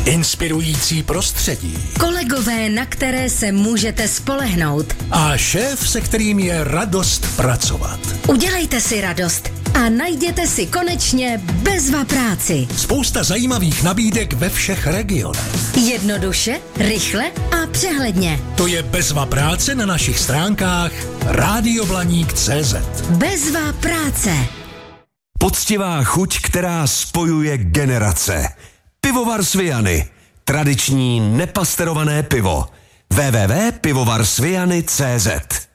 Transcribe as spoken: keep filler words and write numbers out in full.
Inspirující prostředí. Kolegové, na které se můžete spolehnout. A šéf, se kterým je radost pracovat. Udělejte si radost a najděte si konečně Bezva práci. Spousta zajímavých nabídek ve všech regionech. Jednoduše, rychle a přehledně. To je Bezva práce na našich stránkách rádioblaník tečka cé zet. Bezva práce. Poctivá chuť, která spojuje generace. Pivovar Sviany. Tradiční nepasterované pivo. w w w tečka pivovar sviany tečka cé zet